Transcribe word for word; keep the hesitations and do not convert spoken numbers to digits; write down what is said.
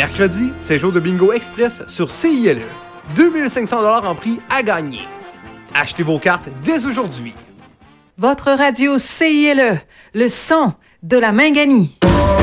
Mercredi, c'est jour de bingo express sur C I L E. deux mille cinq cents dollars en prix à gagner. Achetez vos cartes dès aujourd'hui. Votre radio C I L E, le son de la Minganie.